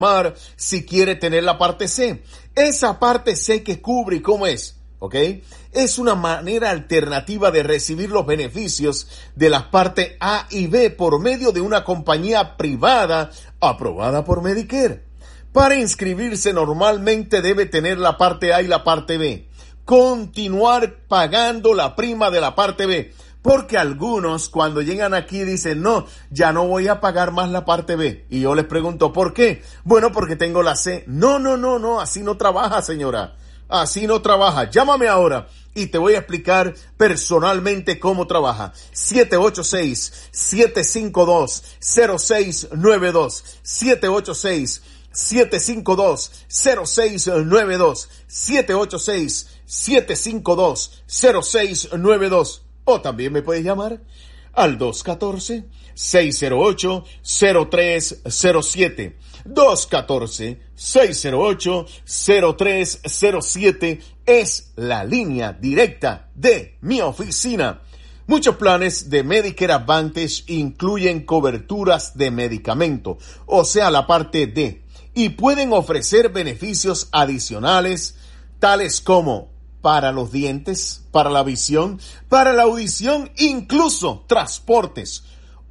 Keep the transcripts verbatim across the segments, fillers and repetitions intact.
si quiere tener la parte C. Esa parte C que cubre, ¿cómo es? ¿Ok? Es una manera alternativa de recibir los beneficios de las partes A y B por medio de una compañía privada aprobada por Medicare. Para inscribirse normalmente debe tener la parte A y la parte B. Continuar pagando la prima de la parte B. Porque algunos cuando llegan aquí dicen, no, ya no voy a pagar más la parte B. Y yo les pregunto, ¿por qué? Bueno, porque tengo la C. No, no, no, no, así no trabaja, señora. Así no trabaja. Llámame ahora y te voy a explicar personalmente cómo trabaja. siete ocho seis, siete cinco dos, cero seis nueve dos. siete ocho seis, siete cinco dos, cero seis nueve dos. siete ocho seis, siete cinco dos, cero seis nueve dos. O también me puedes llamar al dos uno cuatro, seis cero ocho, cero tres cero siete. dos uno cuatro, seis cero ocho, cero tres cero siete es la línea directa de mi oficina. Muchos planes de Medicare Advantage incluyen coberturas de medicamento, o sea, la parte D, y pueden ofrecer beneficios adicionales, tales como para los dientes, para la visión, para la audición, incluso transportes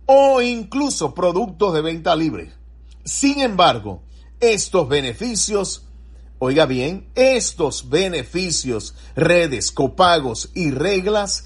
o incluso productos de venta libre. Sin embargo, estos beneficios, oiga bien, estos beneficios, redes, copagos y reglas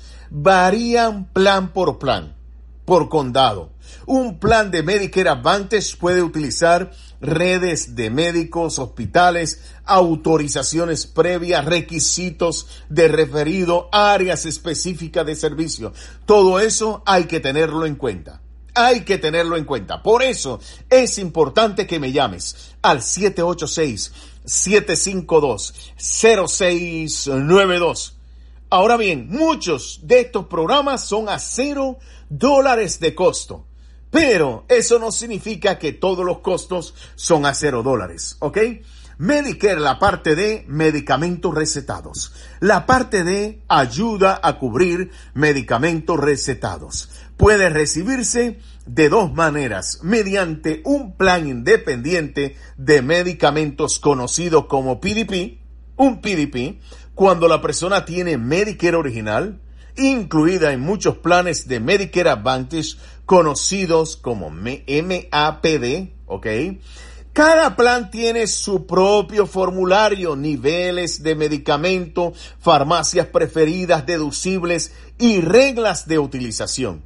varían plan por plan, por condado. Un plan de Medicare Advantage puede utilizar redes de médicos, hospitales, autorizaciones previas, requisitos de referido, áreas específicas de servicio. Todo eso hay que tenerlo en cuenta. Hay que tenerlo en cuenta. Por eso es importante que me llames al siete ocho seis, siete cinco dos, cero seis nueve dos. Ahora bien, muchos de estos programas son a cero dólares de costo. Pero eso no significa que todos los costos son a cero dólares, ¿ok? Medicare, la parte D, medicamentos recetados. La parte D ayuda a cubrir medicamentos recetados. Puede recibirse de dos maneras, mediante un plan independiente de medicamentos conocido como P D P, un P D P, cuando la persona tiene Medicare original, incluida en muchos planes de Medicare Advantage conocidos como M A P D, ¿ok? Cada plan tiene su propio formulario, niveles de medicamento, farmacias preferidas, deducibles y reglas de utilización.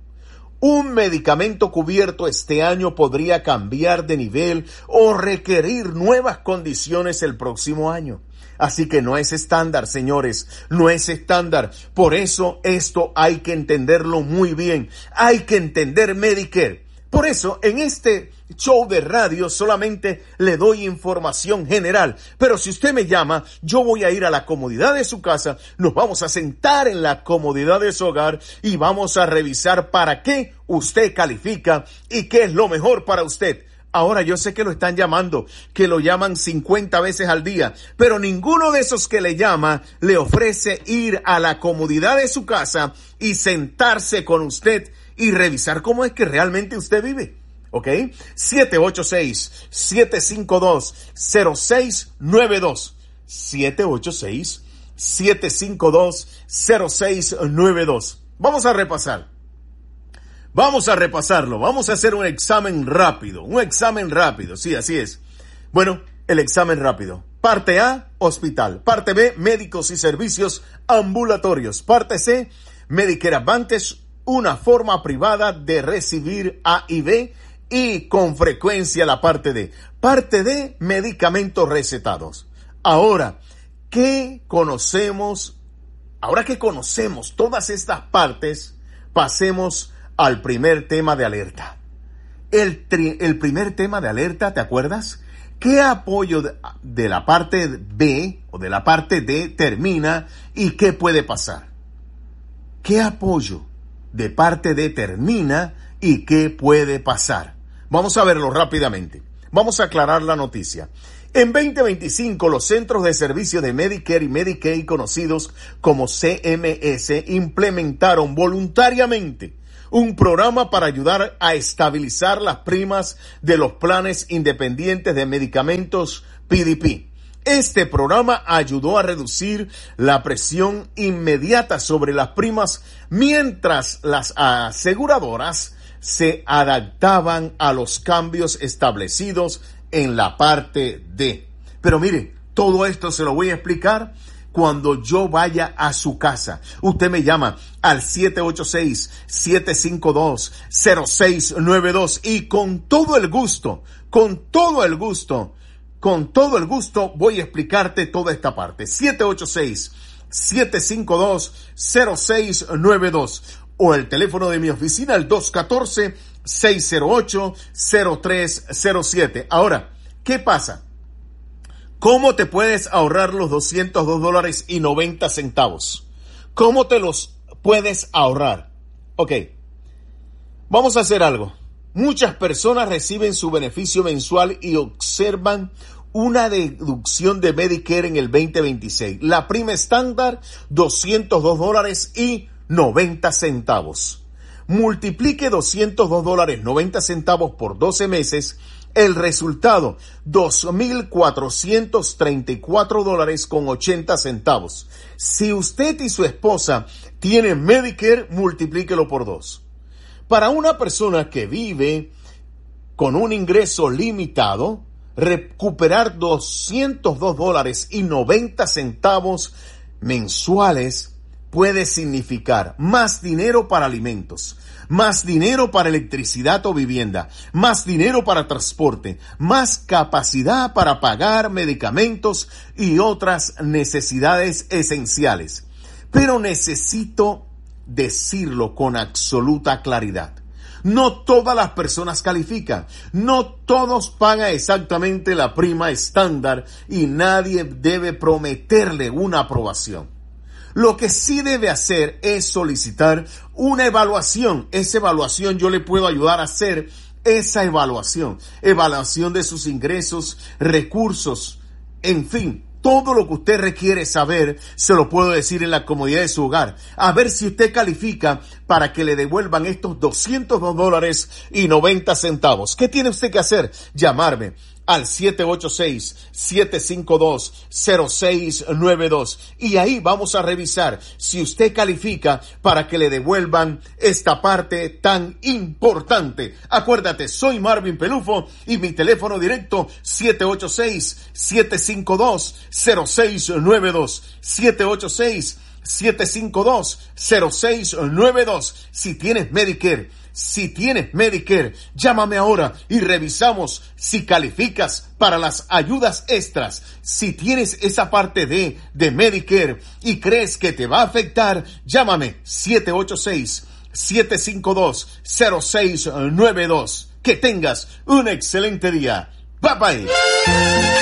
Un medicamento cubierto este año podría cambiar de nivel o requerir nuevas condiciones el próximo año. Así que no es estándar, señores, no es estándar. Por eso esto hay que entenderlo muy bien. Hay que entender Medicare. Por eso en este show de radio solamente le doy información general. Pero si usted me llama, yo voy a ir a la comodidad de su casa, nos vamos a sentar en la comodidad de su hogar y vamos a revisar para qué usted califica y qué es lo mejor para usted. Ahora yo sé que lo están llamando, que lo llaman cincuenta veces al día, pero ninguno de esos que le llama le ofrece ir a la comodidad de su casa y sentarse con usted y revisar cómo es que realmente usted vive. ¿Ok? siete ocho seis, siete cinco dos, cero seis nueve dos. siete ocho seis, siete cinco dos, cero seis nueve dos. Vamos a repasar. Vamos a repasarlo. Vamos a hacer un examen rápido. Un examen rápido. Sí, así es. Bueno, el examen rápido. Parte A, hospital. Parte B, médicos y servicios ambulatorios. Parte C, Medicare Advantage, una forma privada de recibir A y B y con frecuencia la parte D. Parte D, medicamentos recetados. Ahora, ¿qué conocemos? Ahora que conocemos todas estas partes, pasemos al primer tema de alerta. El, tri, el primer tema de alerta, ¿te acuerdas? ¿Qué apoyo de, de la parte B o de la parte D termina y qué puede pasar? ¿Qué apoyo de parte D termina y qué puede pasar? Vamos a verlo rápidamente. Vamos a aclarar la noticia. En veinte veinticinco, los Centros de Servicio de Medicare y Medicaid, conocidos como C M S, implementaron voluntariamente un programa para ayudar a estabilizar las primas de los planes independientes de medicamentos P D P. Este programa ayudó a reducir la presión inmediata sobre las primas mientras las aseguradoras se adaptaban a los cambios establecidos en la parte D. Pero mire, todo esto se lo voy a explicar cuando yo vaya a su casa. Usted me llama al siete ocho seis, siete cinco dos, cero seis nueve dos y con todo el gusto, con todo el gusto, con todo el gusto voy a explicarte toda esta parte. siete ocho seis, siete cinco dos, cero seis nueve dos o el teléfono de mi oficina, el dos uno cuatro, seis cero ocho, cero tres cero siete. Ahora, ¿qué pasa? ¿Cómo te puedes ahorrar los doscientos dos dólares y noventa centavos? ¿Cómo te los puedes ahorrar? Ok, vamos a hacer algo. Muchas personas reciben su beneficio mensual y observan una deducción de Medicare en el veinte veintiséis. La prima estándar, doscientos dos dólares y noventa centavos. Multiplique doscientos dos dólares noventa centavos por doce meses. El resultado, dos mil cuatrocientos treinta y cuatro dólares con ochenta centavos. Si usted y su esposa tienen Medicare, multiplíquelo por dos. Para una persona que vive con un ingreso limitado, recuperar doscientos dos dólares y noventa centavos mensuales puede significar más dinero para alimentos, más dinero para electricidad o vivienda, más dinero para transporte, más capacidad para pagar medicamentos y otras necesidades esenciales. Pero necesito decirlo con absoluta claridad. No todas las personas califican, no todos pagan exactamente la prima estándar y nadie debe prometerle una aprobación. Lo que sí debe hacer es solicitar una evaluación. Esa evaluación yo le puedo ayudar a hacer esa evaluación. Evaluación de sus ingresos, recursos, en fin. Todo lo que usted requiere saber, se lo puedo decir en la comodidad de su hogar. A ver si usted califica para que le devuelvan estos doscientos dos dólares y noventa centavos. ¿Qué tiene usted que hacer? Llamarme al siete ocho seis, siete cinco dos, cero seis nueve dos y ahí vamos a revisar si usted califica para que le devuelvan esta parte tan importante. Acuérdate, soy Marvin Pelufo y mi teléfono directo siete ocho seis, siete cinco dos, cero seis nueve dos, siete ocho seis, siete cinco dos, cero seis nueve dos. Si tienes Medicare, Si tienes Medicare, llámame ahora y revisamos si calificas para las ayudas extras. Si tienes esa parte D de Medicare y crees que te va a afectar, llámame siete ocho seis, siete cinco dos, cero seis nueve dos. Que tengas un excelente día. Bye bye.